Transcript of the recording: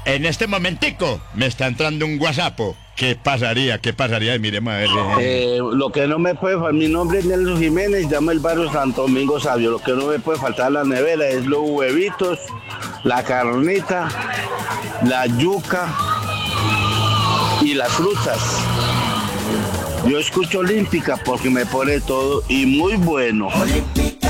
En este momentico me está entrando un WhatsApp. ¿Qué pasaría? ¿Qué pasaría? Miremos a ver. Lo que no me puede faltar, mi nombre es Nelson Jiménez, llamo el barrio Santo Domingo Sabio. Lo que no me puede faltar a la nevera es los huevitos, la carnita, la yuca y las frutas. Yo escucho Olímpica porque me pone todo y muy bueno.